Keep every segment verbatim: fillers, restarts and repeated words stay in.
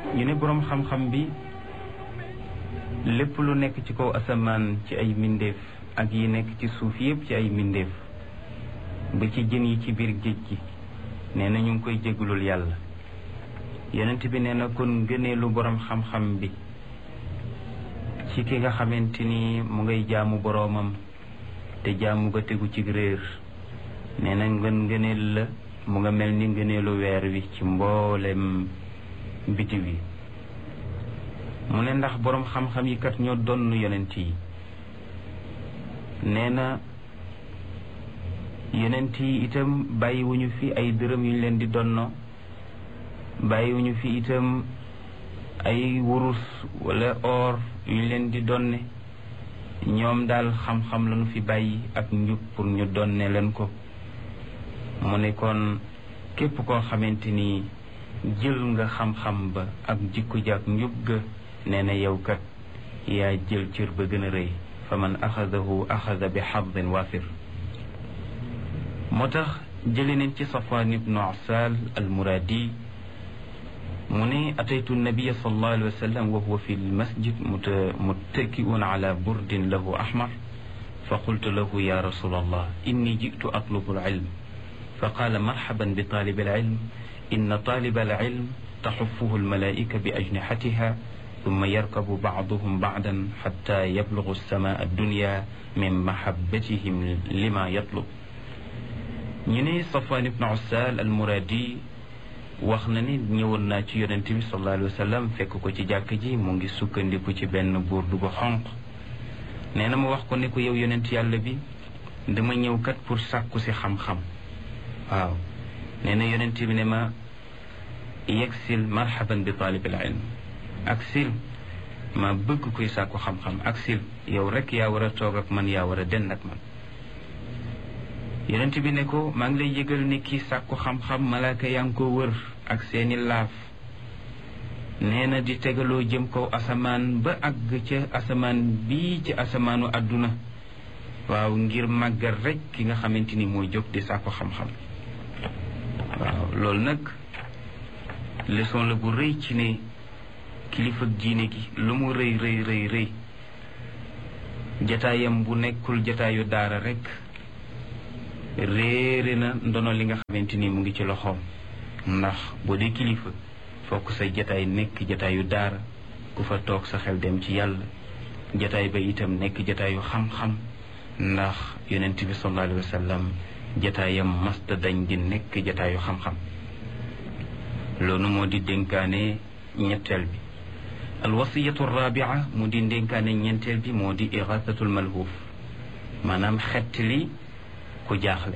ñu ne boroom xam-xam bi lépp lu nekk ci kaw asamaan ci ay mbindeef ak yi nekk ci suuf yépp ci ay mbindeef ba ci jën yi ci biir géej gi nee na ñu ngi koy jégalul yàlla. yonent bi nee na kon gëneelu boroom xam-xam bi ci ki nga xamante ni mu ngay jaamu boroomam te jaamu ga tegu ci réer nee na ngën ngëneel la mu nga mel ni ngëneelu weer wi ci mboolem bitiw yi. mu ne ndax boroom xam-xam yi kat ñoo donn yonent yi. nee na yonent yi itam bàyyiwuñu fi ay dërëm yu ñu leen di donno bàyyiwuñu fi itam ay wurus wala or yu ñu leen di donne ñoom daal xam-xam lañu fi bàyyi ak njub pour ñu donne leen ko. mu ne kon képp koo xamante ni jël nga xam-xam ba ak jikko ja ak njub ga nee na yow kat yaa jël cër ba gën a rëy fa man axadahu axada bi xadin waafir. moo tax jële nañ ci Safwan ibnu Asal al-Muradi mu ne ataytu nabiyya sallallahu alayhi wa sallam wa huwa fi lmasjid muttaki'un ala burdin lahu ahmar fa qultu lahu ya rasul allah inni ji'tu atlubu al-ilm fa qala marhaban bi talib al-ilm inna talib al-ilm taxuffuhu al-malaa'ika bi ajnihatiha thumma yarkabu ba'duhum ba'dan hatta yablughu as-samaa ad-dunya min mahabbatihim lima yatlub. ñu ne Safwan ibnu Asal al-Muradi wax na ni ñëwoon naa ci yonent bi sallallahu alayhi wa sallam fekk ko ci jàkk ji mu ngi sukkandiku ci benn burdu bu xonq. nee na mu wax ko ne ko yow yonent yàlla bi dama ñëw kat pour sàkku si xam-xam. waaw nee na yonent bi ne ma yegsil marhaban bi taalibil ilm ak sil ma bëgg kuy sàkku xam-xam ak sil yow rek yaa war a toog ak man yaa war a den ak man. yonent bi ne ko maa ngi lay yëgal ne kii sàkku xam-xam malaaka yaa ngi ko wër ak seeni laaf nee na di tegaloo jëm kaw asamaan ba àgg ca asamaan bii ci asamaanu àdduna waaw ngir màggal rek ki nga xamante ni mooy jóg di sàkku xam-xam. waaw loolu nag leçon la bu rëy ci ne kilifa diine gi lu mu rëy rëy rëy rëy jataayam bu nekkul jataayu daara rek réere na ndono li nga xamante ni mu ngi ci loxoom. ndax boo dee kilifa fokk sa jataay nekk jataayu daara ku fa toog sa xel dem ci yàlla jataay ba itam nekk jataayu xam-xam ndax yonent bi sallallahu alayhi wa sallam jataayam masta dañ di nekk jataayu xam-xam. loolu moo di dénkaane ñetteel bi. alwasiyatu rabia mu di dénkaane ñeenteel bi moo di irasatul malhuuf maanaam xett li ku jaaxle.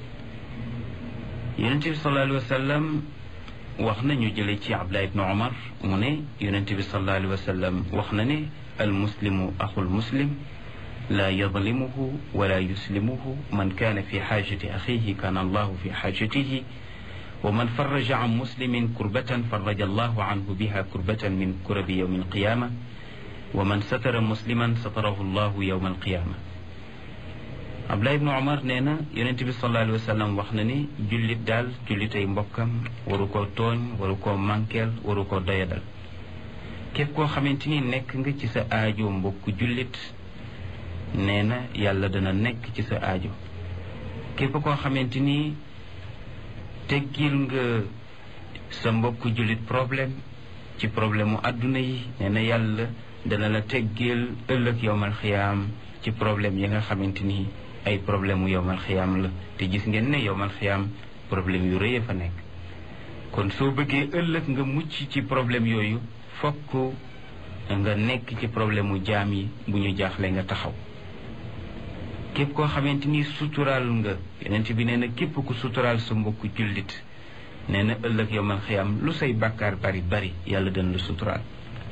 yonent bi sallallahu alayhi wa sallam wax na ñu jële ci Abdullah ibn Umar mu ne yonent bi sallallahu alayhi wa sallam wax na ne almuslimu axul muslim laa yadlimuhu wala yuslimuhu man kaana fi xaajati axihi kaana allahu fi xaajatihi wa man faraja an muslimin kurbatan faraja allahu anhu biha kurbatan min kurabi yawmi alqiyama wa man satara musliman satarahu allahu yawma alqiyama. Abdullah ibn Umar nee na yonent bi sallallahu alayhi wa sallam wax na ni jullit daal jullitay mbokkam waru koo tooñ waru koo mànkeel waru koo doyadal. képp koo xamante ni nekk nga ci sa aajo mbokk jullit nee na yàlla dana nekk ci sa aajo. képp koo xamante ni teggil nga sa mbokk jullit problème ci problème mu àdduna yi nee na yàlla dana la teggil ëllëg yowmal xiyaam ci problème yi nga xamante ni ay problème mu yowmal xiyaam la te gis ngeen ne yowmal xiyaam problème yu rëy fa nekk. kon soo bëggee ëllëg nga mucc ci problème yooyu fokk nga nekk ci problème mu jaam yi bu ñu jaaxle nga taxaw. képp koo xamante ni suturaal nga yonent bi nee na képp ku suturaal sa mbokku jullit nee na ëllëg yowmal xiyaam lu say bàkkaar bari bari yàlla dana la suturaal.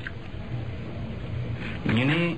ñu ne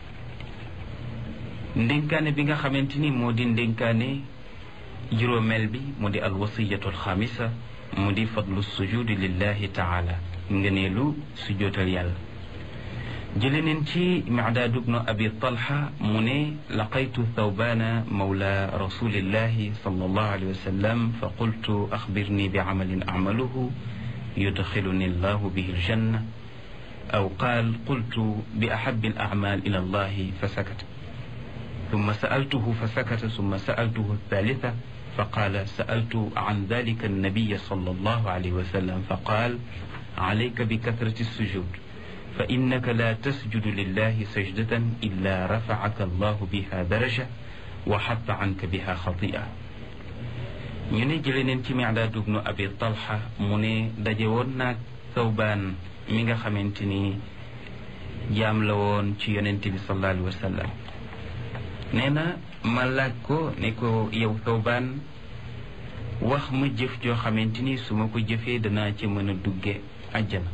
ndénkaane bi nga xamante ni moo di ndénkaane juróomeel bi mu di alwasiyatu alxamisa mu di fadlu sujudi lillahi taala ngëneelu sujootal yàlla. jële neen ci Micdaad ibnu Abi Talha mu ne laqaytu Thawbaana mawla rasulillahi sallallahu alayhi wa sallam fa qultu axbirni bi camalin acmaluhu yudxiluni llahu bihi aljanna aw qaal qultu bi ahabi alacmal ila allahi fa sakata ثم سألته فسكت ثم سألته الثالثة فقال سألت عن ذلك النبي صلى الله عليه وسلم فقال عليك بكثرة السجود فإنك لا تسجد لله سجدة إلا رفعك الله بها درجة وحط عنك بها خطيئة. ñu ne jële neen ci Mi'daad ibnu Abi Talha mu ne daje woon naag Thawbaan mi nga xamante ni jaam la woon ci yonent bi sallallahu alayhi wa sallam. nee na ma laaj ko ne ko yow Thawbaan wax ma jëf joo xamante ni su ma ko jëfee danaa ci mën a dugge àjjana.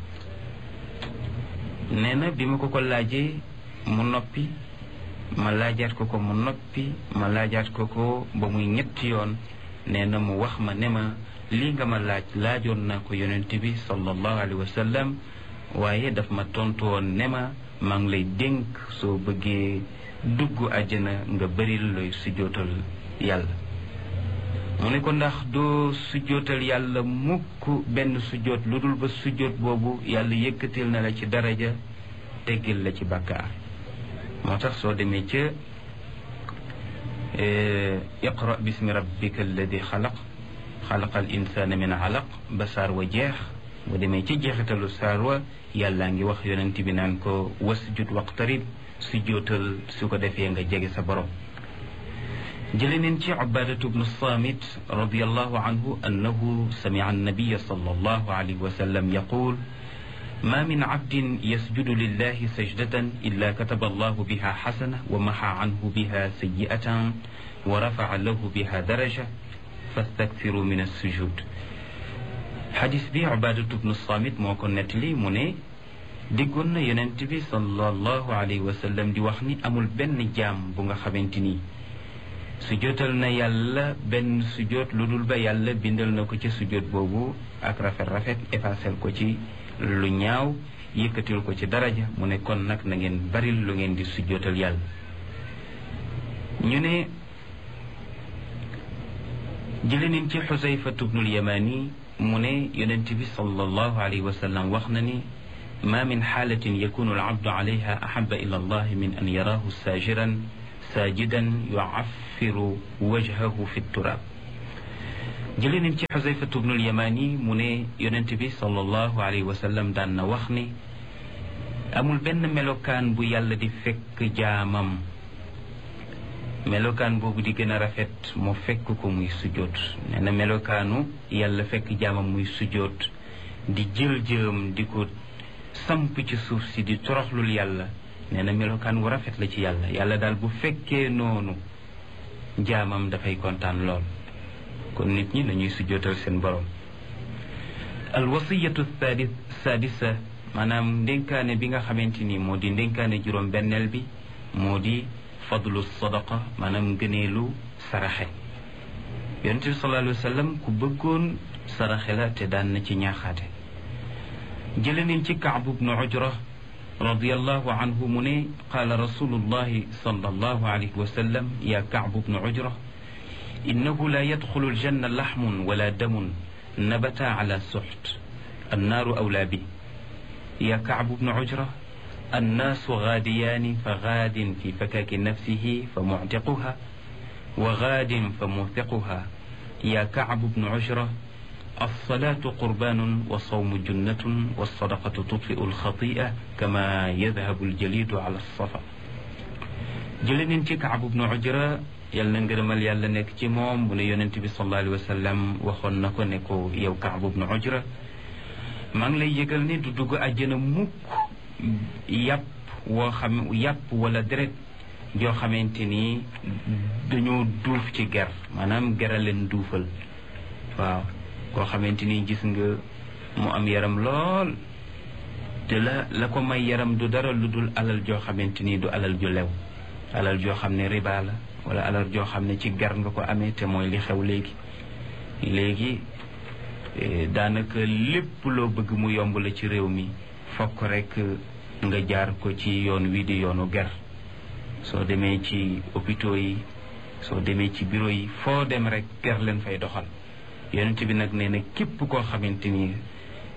nee na bi ma ko ko laajee mu noppi ma laajaat ko ko mu noppi ma laajaat ko ko ba muy ñetti yoon nee na mu wax ma ne ma lii nga ma laaj laajoon naa ko yonent bi sallallahu alayhi wa sallam waaye daf ma tontu woon ne ma maa ngi lay dénk soo bëggee dugg àjjana nga bëril looy sujjootal yàlla. mu ne ko ndax doo sujjootal yàlla mukk benn sujjoot lu dul ba sujjoot boobu yàlla yëkkatil na la ci daraja teggil la ci bàkkaar. moo tax soo demee ca iqra bismi rabbika alladi xalaq xalaqa al insana min alaq ba saar wa jeex boo demee ci jeexitalu saar wa yàllaa ngi wax yonent bi naan ko wasjud waqtarib sujjootal su ko defee nga jege sa borom. jële neen ci Ubaadatu bnu Saamit radiyallahu anhu annahu sami'a annabiya sallallahu alayhi wa sallam yaqul ma min abdin yasjudu lillahi sajdatan illa kataba allahu biha xasana wa maxa anhu biha sayyi'atan wa rafa'a lahu biha daraja fastakfiru min assujud. xadis bi Ubaadatu bnu Saamit moo ko nettali mu ne déggoon na yonent bi sallallahu alayhi wa sallam di wax ni amul benn jaam bu nga xamante ni sujjootal na yàlla benn sujjoot lu dul ba yàlla bindal na ko ci sujjoot boobu ak rafet rafet effacel ko ci lu ñaaw yëkkatil ko ci daraja. mu ne kon nag na ngeen baril lu ngeen di sujjootal yàlla. ñu ne jële nañ ci Xusayfatu bnul Yamaani mu ne yonent bi sallallahu alayhi wa sallam wax na ni ma min xaalatin yakunu al-abdu alayha ahabba ila allah min an yaraahu saajiran saajidan yuaffiru wajhahu fi turaab. jëlee nañ ci Xusayfatu bnul Yamaani mu ne yonent bi sallallahu alayhi wa sallam daan na wax ni amul benn melokaan bu yàlla di fekk jaamam melokaan boobu di gën a rafet mu fekk ko muy sujjoot. nee na melokaanu yàlla fekk jaamam muy sujjoot di jël jëm di ko samp ci suuf si di toroxlul yàlla. nee na melokaan wu rafet la ci yàlla. yàlla daal bu fekkee noonu jaamam dafay kontaan lool. kon nit ñi nañuy sujjootal seen borom. al wasiyatu sadisa maanaam ndénkaane bi nga xamante ni moo di ndénkaane juróom benneel bi moo di fadlu sadaqa maanaam ngëneelu saraxe. yonent bi sallallahu alayhi wa sallam ku bëggoon saraxe la te daan na ci ñaaxaate. jële nañ ci Kaab bnu Ujra radiyallahu anhu mu ne qaala rasulullahi sallallahu alayhi wa sallam ya Kaab bnu Ujra innahu la yadxulu aljanna laxmun wala damun nabata ala suxt annaaru awlaa bi. ya Kaab bnu Ujra annaasu gaadiyaani fa gaadin fi fakaaki nafsihi fa muctiquha wa gaadin fa muthiquha. ya Kaab bnu Ujra alsalaatu qurbaanun wa sawmu junnatun wa sadaqatu tutfiu alxatia kama yadhabu aljalidu ala alsafa. jële nañ ci Kaab bnu Ujra yal na ngërëmal yàlla nekk ci moom bu ne yonent bi sallallahu alayhi wa sallam waxoon na ko ne ko yow Kaab bnu Ujra maa ngi lay yëgal ne du dugg àjjana mukk yàpp woo xam yàpp wala deret joo xamante ni dañoo duuf ci ger maanaam gera leen duufal. waaw koo xamante ni gis nga mu am yaram lool te la la ko may yaram du dara lu dul alal joo xamante ni du alal ju lew alal joo xam ne riba la wala alal joo xam ne ci ger nga ko amee te mooy li xew léegi léegi daanaka lépp loo bëgg mu yomb la ci réew mi fokk rek nga jaar ko ci yoon wi di yoonu ger. soo demee ci hôpitaux yi soo demee ci bureau yi foo dem rek ger leen fay doxal. yonent bi nag nee na képp koo xamante ni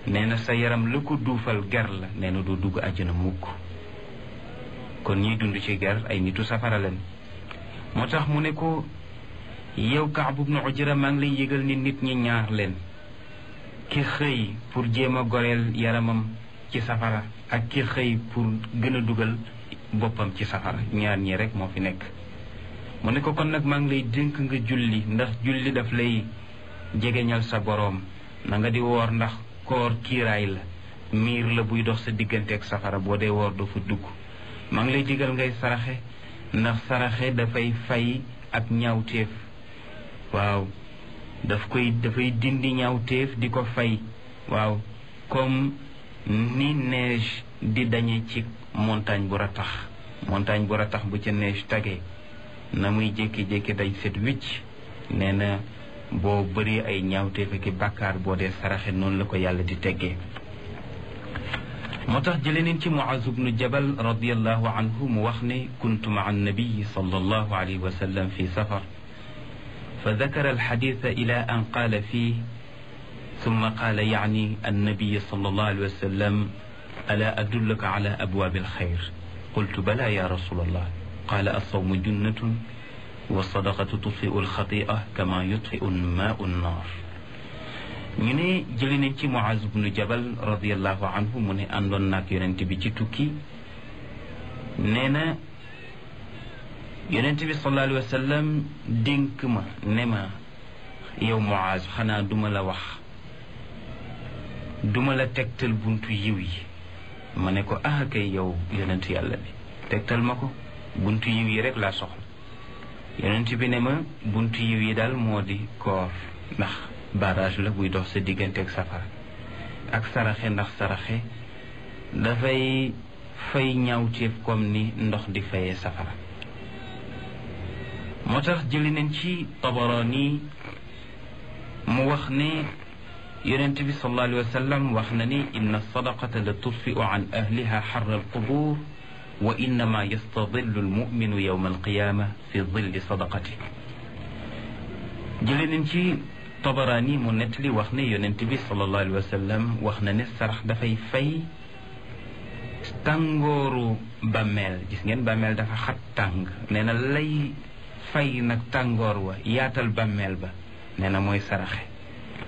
nee na sa yaram la ko duufal ger la nee na doo dugg àjjana mukk kon ñiy dund ci ger ay nitu safara leen moo tax mu ne ko yow Kaab ibnu Ujra maa ngi lay yëgal ni nit ñi ñaar leen ki xëy pour jéem a goreel yaramam ci safara ak ki xëy pour gën a dugal boppam ci safara ñaar ñi rek moo fi nekk mu ne ko kon nag maa ngi lay dénk nga julli ndax julli daf lay jegeñal sa boroom na nga di woor ndax koor kiiraay la miir la buy dox sa diggante ak safara boo dee woor doo fa dugg maa ngi lay digal ngay saraxe ndax saraxe dafay fay ak ñaawteef waaw daf koy dafay dindi ñaawteef di ko fay waaw comme ni neige di dañe ci montagne bu ratax montagne bu ratax bu ca neige tagee na muy jékki-jékki day set wicc nee na boo bëri ay ñaawteef ak bàkkaar boo dee saraxe noonu la ko yàlla di teggee moo tax jële neen ci Muaz ibnu Jabal radiallahu anhu mu wax ne kuntu maa annabiyi sallallahu alayhi wa sallam fi safar fa dakara alxaditha ila an qaala fii summa qaala yaani annabiyi sallallahu alayhi wa sallam ala adulluka ala abwaabi alxayr qultu bala ya rasul allah qaala alsawmu junnatun wa sadaqatu tutfiu alxatia kama yutfiu maau nnaar ñu ne jëli nañ ci Muaz ibnu Jabal radiallahu anhu mu ne àndoon naag yonent bi ci tukki nee na yonent bi sallallahu alayhi wa sallam dénk ma ne ma yow Muaz xanaa duma la wax duma la tegtal buntu yiw yi ma ne ko ah kay yow yonent yàlla bi tegtal ma ko buntu yiw yi rek laa soxla yonent bi ne ma buntu yiw yi daal moo di koor ndax barrage la buy dox sa diggante ak safara ak saraxe ndax saraxe dafay fay ñaawteef comme ni ndox di fayee safara moo tax jëli nañ ci Tabarani mu wax ne yonent bi sallallahu alayhi wa sallam wax na ni inna sadaqata la tudfiu an ahliha xarra alqubur wa innama yastadillu almuminu yowma alqiyama fi dilli sadaqati jëli nañ ci Tabarani mu nettali wax ne yonent bi sallallahu alayhi wa sallam wax na ne sarax dafay fay tàngooru bàmmeel gis ngeen bàmmeel dafa xat tàng nee na lay fay nag tàngoor wa yaatal bàmmeel ba nee na mooy saraxe